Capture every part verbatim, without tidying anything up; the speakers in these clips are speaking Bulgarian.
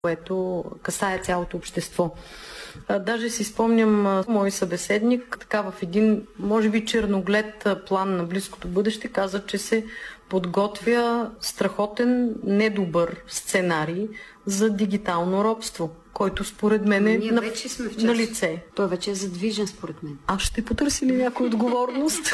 което касае цялото общество. Даже си спомням мой събеседник, така в един, може би, черноглед план на близкото бъдеще, каза, че се подготвя страхотен, недобър сценарий за дигитално робство, който според мен е на, на лице. Той вече е задвижен според мен. А ще потърси ли някой отговорност?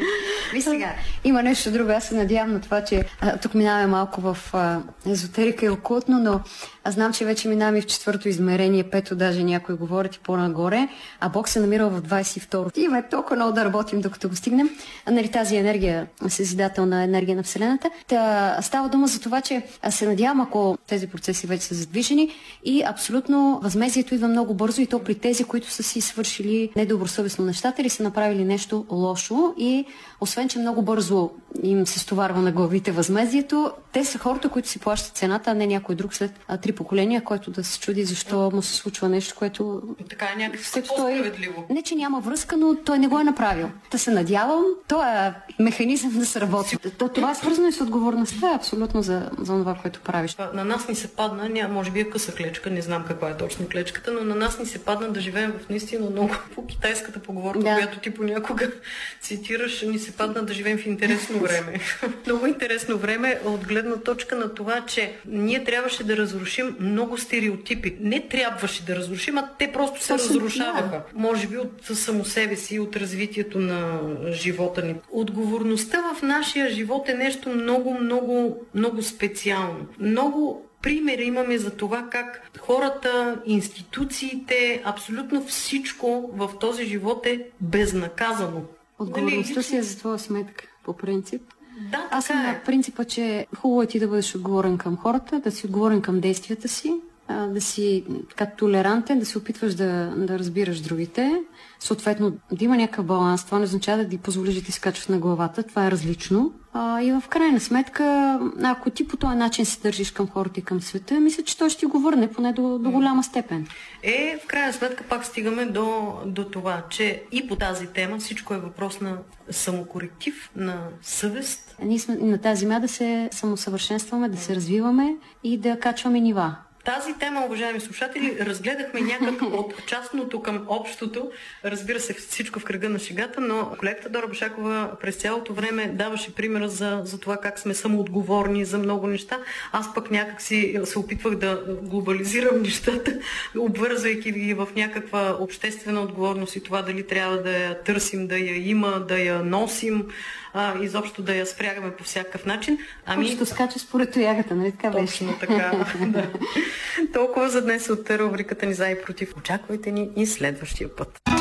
Ви сега, има нещо друго. Аз се надявам на това, че а, тук минаваме малко в а, езотерика и окултно, но аз знам, че вече минаваме и в четвърто измерение, пето даже някои говорят и по-нагоре, а Бог се намира в двадесет и второ. Имаме толкова много да работим, докато го стигнем. А, нали, тази енергия, съзидателна енергия на Вселената. Та, става дума за това, че аз се надявам, ако тези процеси вече са задвижени и абсолютно възмездието идва много бързо и то при тези, които са си свършили недобросъвестно нещата или са направили нещо лошо и освен, че много бързо им се стоварва на главите възмездието, те са хората, които си плащат цената, а не някой друг след а, три поколения, който да се чуди защо му се случва нещо, което... Така е някакво по-справедливо. Не, че няма връзка, но той не го е направил. Та се надявам, то е механизъм да се работи. То, това е свързано и с отговорността абсолютно за, за това, което правиш. На нас ни се падна, ня, може би е къса клечка, не знам каква е точно клечката, но на нас ни се падна да живеем в наистина много по китайската поговорка, да, която ти понякога цитираш, ни се падна да живеем в интересно време. Много интересно време от гледна точка на това, че ние трябваше да разрушим много стереотипи. Не трябваше да разрушим, а те просто се Точно, разрушаваха. Да. Може би от само себе си, от развитието на живота ни. Отговорността в нашия живот е нещо много, много, много специално. Много примери имаме за това как хората, институциите, абсолютно всичко в този живот е безнаказано. Отговорността си е за твоя сметка, по принцип. Да, Аз съм на принципа, че хубаво е ти да бъдеш отговорен към хората, да си отговорен към действията си, да си така толерантен, да се опитваш да, да разбираш другите. Съответно, да има някакъв баланс. Това не означава да ти позволиш да ти скачаш на главата. Това е различно. А, и в крайна сметка, ако ти по този начин се държиш към хората и към света, мисля, че той ще ти го върне поне до, до голяма степен. Е, в крайна сметка пак стигаме до, до това, че и по тази тема всичко е въпрос на самокоректив, на съвест. Ние сме на тази земя да се самосъвършенстваме, да се развиваме и да качваме нива. Тази тема, уважаеми слушатели, разгледахме някак от частното към общото. Разбира се, всичко в кръга на шегата, но колегата Дора Башакова през цялото време даваше примера за, за това как сме самоотговорни за много неща. Аз пък някак си се опитвах да глобализирам нещата, обвързвайки ги в някаква обществена отговорност и това дали трябва да я търсим, да я има, да я носим, а, изобщо да я спрягаме по всякакъв начин. Ами... Точно скача според тоягата, нали така беше? Точно така, да. Толкова за днес от рубриката ни за и против. Очаквайте ни и следващия път.